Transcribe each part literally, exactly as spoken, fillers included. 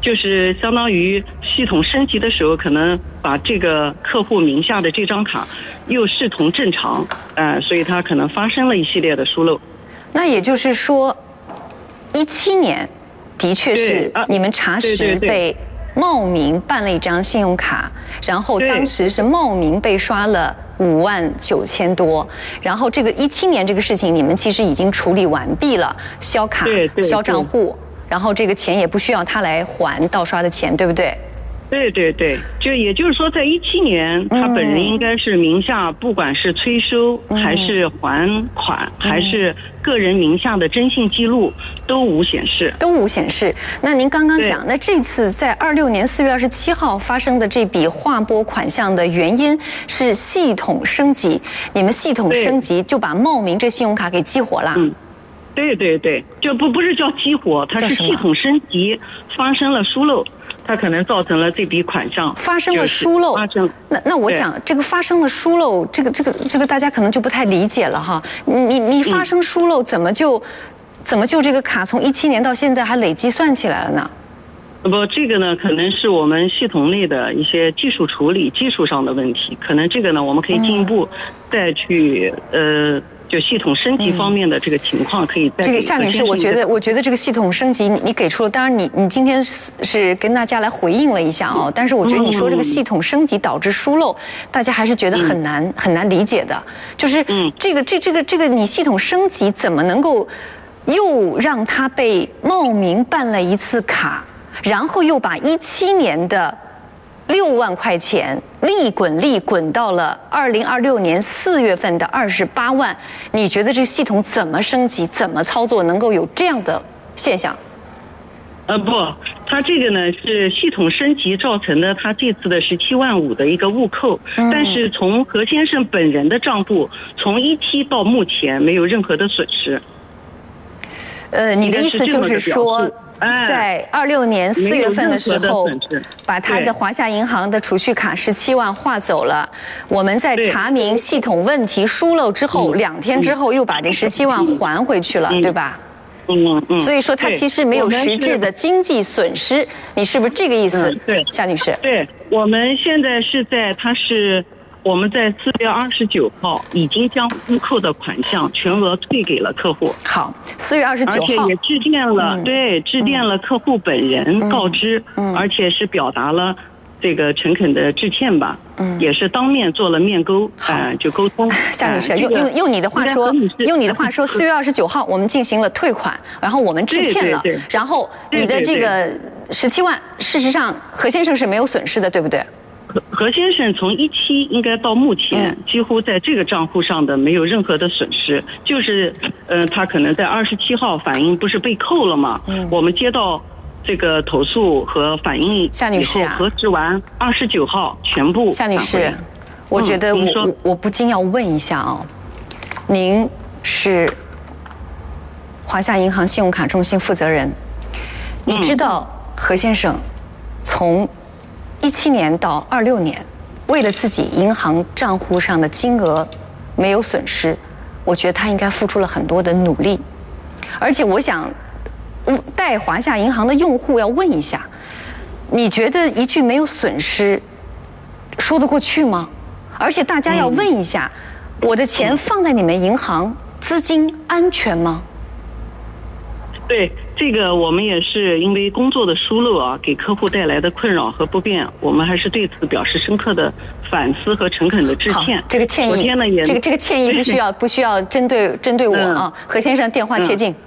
就是相当于系统升级的时候，可能把这个客户名下的这张卡又视同正常，呃，所以它可能发生了一系列的疏漏。 那也就是说，一七年的确是你们查实被冒名办了一张信用卡，然后当时是冒名被刷了五万九千多，然后这个一七年这个事情你们其实已经处理完毕了，销卡、销账户，然后这个钱也不需要他来还盗刷的钱，对不对？ 对对对，就也就是说，在一七年，他本人应该是名下，不管是催收还是还款，还是个人名下的征信记录都无显示， 都无显示。那您刚刚讲，那这次在二六年四月二十七号发生的这笔划拨款项的原因是系统升级，你们系统升级就把冒名这信用卡给激活了。 嗯，对对对，就不不是叫激活，它是系统升级发生了疏漏。它可能造成了这笔款项发生了疏漏。那那我想，这个发生了疏漏，这个这个这个大家可能就不太理解了哈。你你你发生疏漏，怎么就、嗯、怎么就这个卡从一七年到现在还累计算起来了呢？ 不，这个呢可能是我们系统内的一些技术处理、技术上的问题。可能这个呢，我们可以进一步再去、嗯、呃。就系统升级方面的这个情况，可以再、嗯、 这个夏女士，我觉得，我觉得这个系统升级你，你给出了，当然你你今天是跟大家来回应了一下哦，但是我觉得你说这个系统升级导致疏漏，大家还是觉得很难、嗯、很难理解的，就是这个这这个这个你系统升级怎么能够又让他被冒名办了一次卡，然后又把一七年的六万块钱利滚利滚到了二零二六年四月份的二十八万，你觉得这系统怎么升级、怎么操作能够有这样的现象？ 呃不，它这个呢是系统升级造成的，它这次的十七万五的一个误扣，嗯、但是从何先生本人的账户，从一期到目前没有任何的损失。 呃，你的意思就是说，在二六年四月份的时候，把他的华夏银行的储蓄卡十七万划走了。我们在查明系统问题疏漏之后，两天之后又把这十七万还回去了，对吧？ 嗯嗯。 所以说，他其实没有实质的经济损失，你是不是这个意思？ 对， 夏女士。 对，我们现在是在，他是。我们在四月二十九号已经将误扣的款项全额退给了客户。 好，四月二十九号， 而且也致电了，嗯、对，致电了客户本人告知，嗯嗯、而且是表达了这个诚恳的致歉吧，嗯、也是当面做了面沟，啊、呃，就沟通。 夏女士，呃、用用用你的话说，用你的话说，四月二十九号我们进行了退款，然后我们致歉了， 对对对然后你的这个十七万，事实上何先生是没有损失的，对不对？ 何先生从一期应该到目前，几乎在这个账户上的没有任何的损失，就是，呃，他可能在二十七号反映不是被扣了吗？嗯，我们接到这个投诉和反映夏女士啊， 核实完二十九号全部。 夏女士，我觉得我、嗯、我我不禁要问一下哦，您是华夏银行信用卡中心负责人，你知道何先生从一七年到二六年，为了自己银行账户上的金额没有损失，我觉得他应该付出了很多的努力。而且我想带华夏银行的用户要问一下，你觉得一句没有损失说得过去吗？而且大家要问一下，嗯、我的钱放在你们银行，资金安全吗？ 对，这个我们也是因为工作的疏漏啊，给客户带来的困扰和不便，我们还是对此表示深刻的反思和诚恳的致歉。 这个歉意， 昨天呢也这个这个歉意不需要不需要针对针对我啊，何先生电话切进。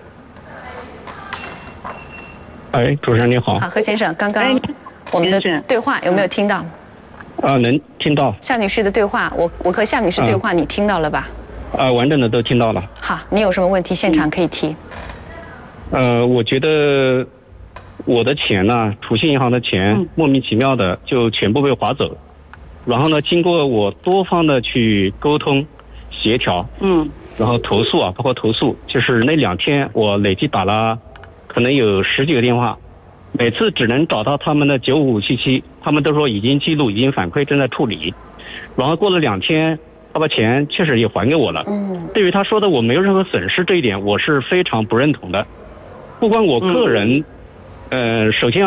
哎，主持人你好。 好，何先生，刚刚我们的对话有没有听到？ 啊，能听到。 夏女士的对话，我我和夏女士对话，你听到了吧？ 啊，完整的都听到了。 好，你有什么问题现场可以提。 呃，我觉得我的钱呢，储蓄银行的钱、嗯、莫名其妙的就全部被划走，然后呢，经过我多方的去沟通、协调，嗯，然后投诉啊，包括投诉，就是那两天我累计打了可能有十几个电话，每次只能找到他们的九五五七七，他们都说已经记录、已经反馈、正在处理，然后过了两天，他把钱确实也还给我了。嗯，对于他说的我没有任何损失这一点，我是非常不认同的。不管我个人，嗯、呃，首先